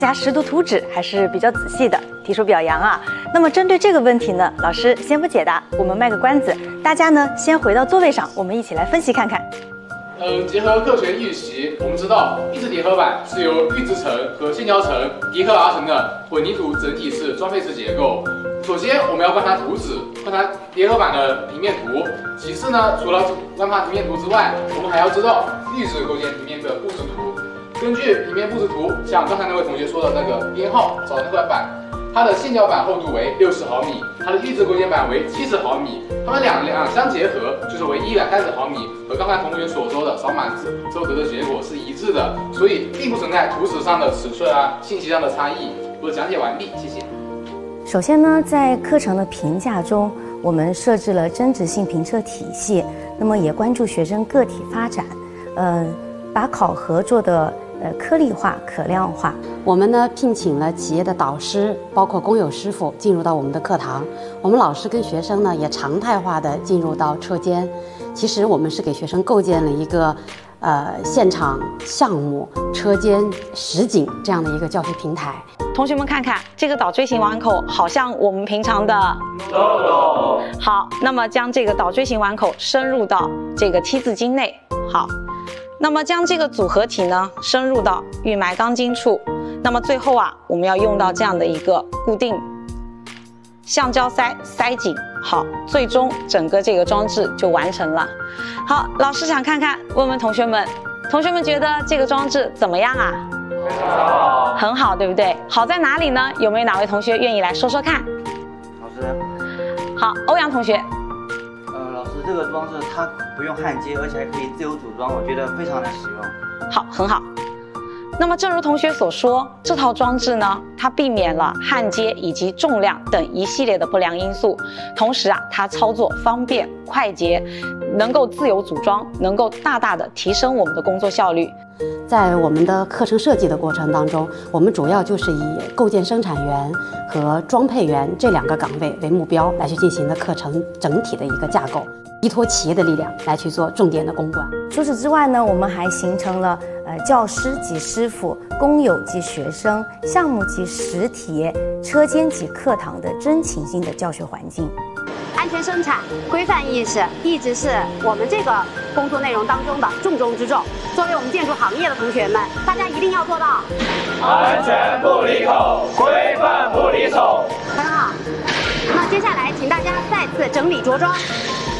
大家识读图纸还是比较仔细的，提出表扬啊。那么针对这个问题呢，老师先不解答，我们卖个关子，大家呢先回到座位上，我们一起来分析看看。 结合课前预习，我们知道一质叠合板是由预制层和线胶层叠合而成的混凝土整体式装配式结构。首先我们要观察图纸，观察叠合板的平面图。其次呢，除了观察平面图之外，我们还要知道预制构件平面的布置图。根据平面布置图，像刚才那位同学说的那个编号找那块板，它的线胶板厚度为60毫米，它的预制构件板为70毫米，它们两相结合就是为130毫米，和刚才同学所说的扫码之后得的结果是一致的，所以并不存在图纸上的尺寸信息上的差异。我的讲解完毕，谢谢。 首先呢，在课程的评价中，我们设置了增值性评测体系，那么也关注学生个体发展，把考核做的颗粒化、可量化。 我们呢聘请了企业的导师，包括工友师傅进入到我们的课堂。我们老师跟学生呢也常态化的进入到车间。其实我们是给学生构建了一个现场项目、车间实景这样的一个教学平台。 同学们看看这个导锥形碗口，好像我们平常的 logo。好，那么将这个导锥形碗口深入到这个T字筋内。好。那么将这个组合体呢深入到预埋钢筋处，那么最后我们要用到这样的一个固定橡胶塞紧，好，最终整个这个装置就完成了。好，老师想看看，问问同学们觉得这个装置怎么样啊？ 非常好， 很好，对不对？好在哪里呢？有没有哪位同学愿意来说说看？ 老师， 好，欧阳同学。 老师，这个装置它不用焊接，而且还可以自由组装，我觉得非常的实用。 好，很好。那么正如同学所说，这套装置呢，它避免了焊接以及重量等一系列的不良因素，同时它操作方便快捷，能够自由组装，能够大大的提升我们的工作效率。 在我们的课程设计的过程当中，我们主要就是以构件生产员和装配员这2个岗位为目标来去进行的课程整体的一个架构，依托企业的力量来去做重点的攻关。 除此之外呢，我们还形成了教师及师傅、工友及学生、项目及实体、车间及课堂的真情性的教学环境。 安全生产、规范意识一直是我们这个工作内容当中的重中之重。作为我们建筑行业的同学们，大家一定要做到安全不离口，规范不离手。 很好，那接下来请大家再次整理着装。